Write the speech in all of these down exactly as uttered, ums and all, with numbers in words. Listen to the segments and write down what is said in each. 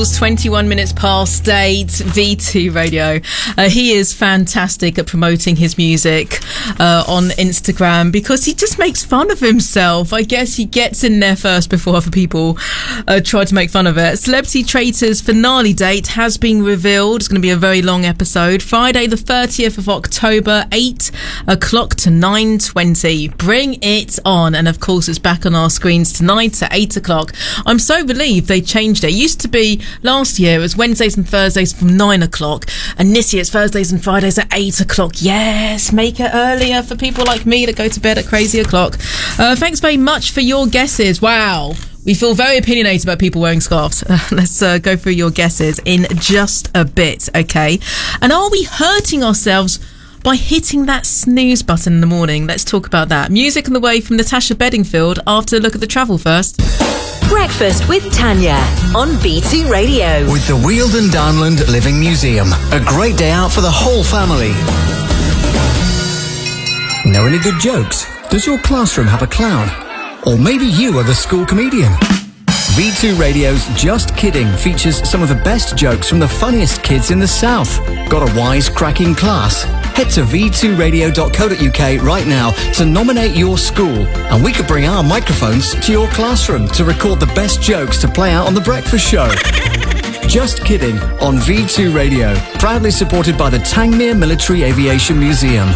Jules, twenty-one minutes past eight, V two Radio. Uh, he is fantastic at promoting his music uh, on Instagram because he just makes fun of himself. I guess he gets in there first before other people uh, try to make fun of it. Celebrity Traitors finale date has been revealed. It's going to be a very long episode. Friday the thirtieth of October, eight o'clock to nine twenty. Bring it on. And of course, it's back on our screens tonight at eight o'clock. I'm so relieved they changed it. It used to be last year, it was Wednesdays and Thursdays from nine o'clock. And this year it's Thursdays and Fridays at eight o'clock. Yes, make it earlier for people like me that go to bed at crazy o'clock. Uh, thanks very much for your guesses. Wow. We feel very opinionated about people wearing scarves. Uh, let's uh, go through your guesses in just a bit, okay? And are we hurting ourselves by hitting that snooze button in the morning? Let's talk about that. Music on the way from Natasha Bedingfield after a look at the travel first. Breakfast with Tanya on V two Radio. With the Weald Downland Living Museum. A great day out for the whole family. Know any good jokes? Does your classroom have a clown? Or maybe you are the school comedian? V two Radio's Just Kidding features some of the best jokes from the funniest kids in the South. Got a wise-cracking class? Head to v two radio dot co dot uk right now to nominate your school, and we could bring our microphones to your classroom to record the best jokes to play out on The Breakfast Show. Just Kidding on V two Radio, proudly supported by the Tangmere Military Aviation Museum.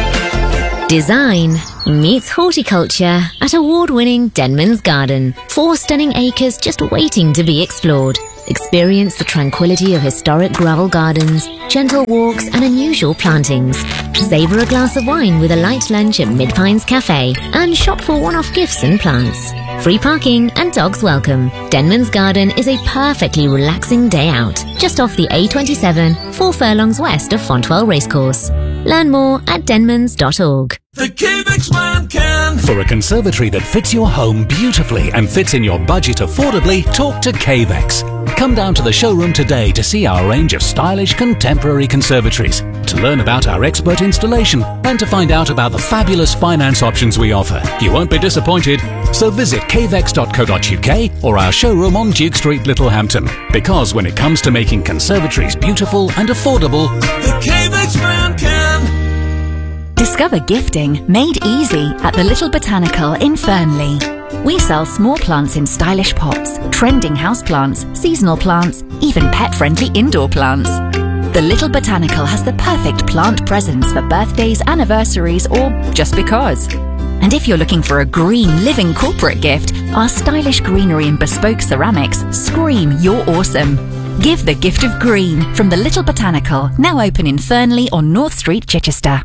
Design meets horticulture at award-winning Denman's Garden. Four stunning acres just waiting to be explored. Experience the tranquility of historic gravel gardens, gentle walks and unusual plantings. Savour a glass of wine with a light lunch at Mid-Pines Cafe and shop for one-off gifts and plants. Free parking and dogs welcome. Denman's Garden is a perfectly relaxing day out, just off the A twenty-seven, four furlongs west of Fontwell Racecourse. Learn more at denmans dot org. The Cavex man can. For a conservatory that fits your home beautifully and fits in your budget affordably, talk to Cavex. Come down to the showroom today to see our range of stylish contemporary conservatories, to learn about our expert installation and to find out about the fabulous finance options we offer. You won't be disappointed. So visit cavex dot co dot uk or our showroom on Duke Street, Littlehampton. Because when it comes to making conservatories beautiful and affordable, the Cavex man can. Discover gifting made easy at the Little Botanical in Fernley. We sell small plants in stylish pots, trending houseplants, seasonal plants, even pet-friendly indoor plants. The Little Botanical has the perfect plant presents for birthdays, anniversaries, or just because. And if you're looking for a green, living corporate gift, our stylish greenery and bespoke ceramics scream you're awesome. Give the gift of green from the Little Botanical, now open in Fernley on North Street, Chichester.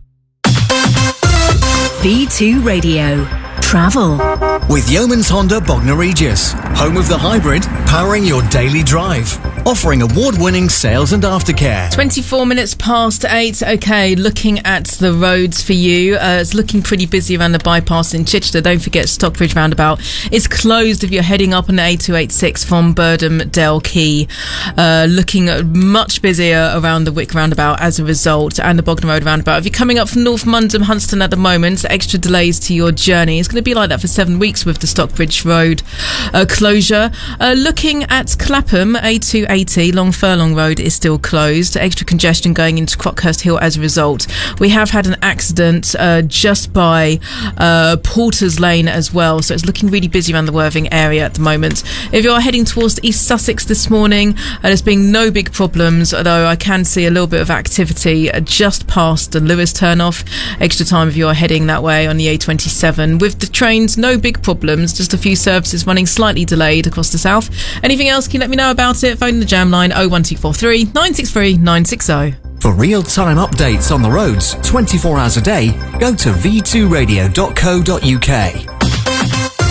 V two Radio. Travel. With Yeoman's Honda Bognor Regis, home of the hybrid, powering your daily drive. Offering award-winning sales and aftercare. twenty-four minutes past eight. Okay, looking at the roads for you. Uh, it's looking pretty busy around the bypass in Chichester. Don't forget Stockbridge roundabout is closed if you're heading up on the A two eighty-six from Birdham Dale Quay. Uh, looking much busier around the Wick roundabout as a result, and the Bognor Road roundabout. If you're coming up from North Mundham, Hunstanton at the moment, extra delays to your journey. It's going to be like that for seven weeks with the Stockbridge Road uh, closure. Uh, looking at Clapham, A two eighty, Long Furlong Road is still closed. Extra congestion going into Crockhurst Hill as a result. We have had an accident uh, just by uh, Porter's Lane as well, so it's looking really busy around the Worthing area at the moment. If you're heading towards East Sussex this morning, uh, there's been no big problems, although I can see a little bit of activity uh, just past the Lewis turnoff. Extra time if you're heading that way on the A twenty-seven. With the trains, no big problems, just a few services running slightly delayed across the south. Anything else, can you let me know about it? Phone the jam line oh one two four three, nine six three, nine six oh. For real-time updates on the roads twenty-four hours a day, go to v two radio dot co dot uk.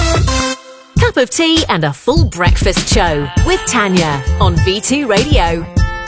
Cup of tea and a full breakfast show with Tanya on V two Radio.